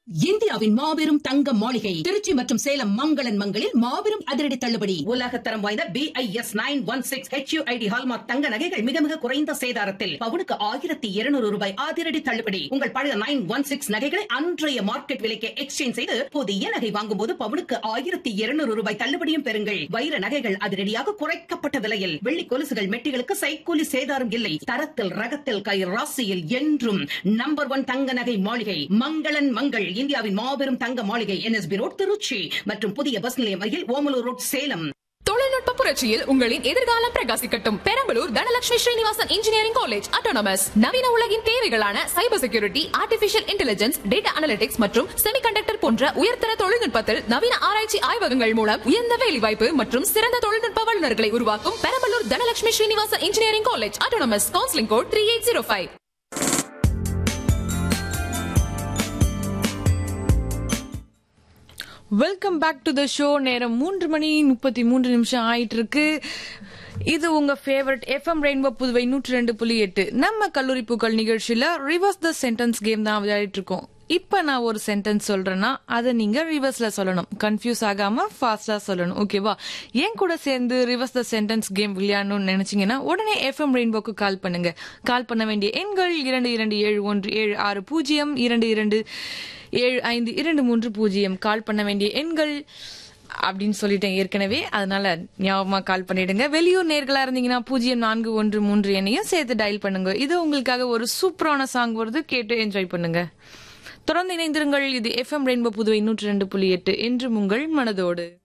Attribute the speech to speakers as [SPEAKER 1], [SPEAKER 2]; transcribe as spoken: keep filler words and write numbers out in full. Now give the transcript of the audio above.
[SPEAKER 1] இந்தியாவின் மாபெரும் தங்க மாளிகை திருச்சி மற்றும் சேலம் மங்களன் மங்களில் மாபெரும் அதிரடி தள்ளுபடி. உலகத்தரம் வாய்ந்த B I S nine one six H you I D hallmark தங்க நகைகள் மிக மிக குறைந்த சேதாரத்தில் பவுனுக்கு ஆயிரத்தி இருநூறு ரூபாய் அதிரடி தள்ளுபடி. உங்கள் பழைய நைன் ஒன் சிக்ஸ் நகைகளை அன்றைய மார்க்கெட் விலைக்கு எக்ஸ்சேஞ்ச் செய்து புதிய நகை வாங்கும் போது பவுனுக்கு ஆயிரத்தி இருநூறு ரூபாய் தள்ளுபடியும் பெறுங்கள். வைர நகைகள் அதிரடியாக குறைக்கப்பட்ட விலையில், வெள்ளி கொலுசுகள் மெட்டிகளுக்கு சைக்கூலி சேதாரம் இல்லை. தரத்தில் ரகத்தில் கை ராசியில் என்றும் நம்பர் ஒன் தங்க நகை மாளிகை மங்களன் மங்கள். இந்தியாவின் மாபெரும் தங்க மாளிகை N S B road Trichy மற்றும் புதிய பஸ் நிலையம் அருகில் ஓமலூர் ரோட் சேலம்.
[SPEAKER 2] தொழில்நுட்ப புரட்சியில் உங்களின் எதிர்காலம் பிரகாசிக்கட்டும். Perambalur Dhanalakshmi Srinivasan engineering college autonomous நவீன உலகின் தேவைகளான cyber security, artificial intelligence, data analytics மற்றும் செமிகண்டக்டர் போன்ற உயர்தர தொழில்நுட்பத்தில் நவீன ஆராய்ச்சி ஆய்வகங்கள் மூலம் உயர்ந்த வேலைவாய்ப்பு மற்றும் சிறந்த தொழில்நுட்ப வல்லுநர்களை உருவாக்கும் Perambalur Dhanalakshmi Srinivasan engineering college autonomous. Counselling code three eight zero five.
[SPEAKER 3] Welcome back to the show. நேரம் மூன்று மணி முப்பத்தி மூன்று நிமிஷம் ஆயிட்டு இருக்கு. இது உங்க ஃபேவரட் எஃப்எம் ரெயின்போ புதுவை நூற்றி ரெண்டு புள்ளி எட்டு. நம்ம கல்லூரி பூக்கள் நிகழ்ச்சியில ரிவர்ஸ் த சென்டென்ஸ் கேம் தான் விளையாடிட்டு இருக்கோம். இப்ப நான் ஒரு சென்டென்ஸ் சொல்றேன்னா அதை நீங்க ரிவர்ஸ்ல சொல்லணும். கன்ஃபியூஸ் ஆகாம ஃபாஸ்டா சொல்லணும். ஓகேவா? என் கூட சேர்ந்து ரிவர்ஸ் த சென்டென்ஸ் கேம் விளையாடணும்னு நினைச்சீங்கன்னா உடனே எஃப்எம் ரெயின்போக்கு கால் பண்ணுங்க. கால் பண்ண வேண்டிய எண்கள் இரண்டு இரண்டு ஏழு ஒன்று ஏழு ஆறு பூஜ்ஜியம், இரண்டு இரண்டு ஏழு ஐந்து இரண்டு மூன்று பூஜ்ஜியம். கால் பண்ண வேண்டிய எண்கள் அப்படின்னு சொல்லிட்டேன் ஏற்கனவே, அதனால ஞாபகமா கால் பண்ணிடுங்க. வெளியூர் நேர்களா இருந்தீங்கன்னா பூஜ்ஜியம் நான்கு ஒன்று மூன்று எண்ணையும் சேர்த்து டயல் பண்ணுங்க. இது உங்களுக்காக ஒரு சூப்பரான சாங் வருது, கேட்டு என்ஜாய் பண்ணுங்க. தொடர்ந்து இணைந்திருங்கள். இது எஃப்எம் ரெயின்போ புதுவை நூற்றி ரெண்டு புள்ளி எட்டு என்று உங்கள் மனதோடு.